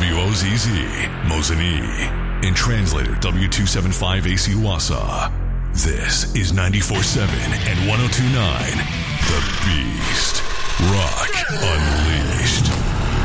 WOZZ, Mosinee. And translator W275AC Wausau. This is 94.7 and 102.9 The Beast. Rock Unleashed.